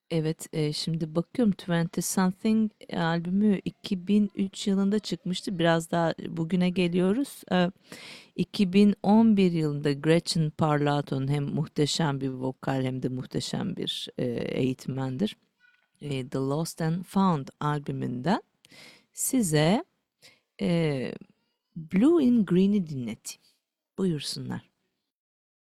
Evet, şimdi bakıyorum 20 Something albümü 2003 yılında çıkmıştı. Biraz daha bugüne geliyoruz. 2011 yılında Gretchen Parlato'nun hem muhteşem bir vokal hem de muhteşem bir eğitmendir. The Lost and Found albümünden size e, Blue in Green'i dinleteyim. Buyursunlar.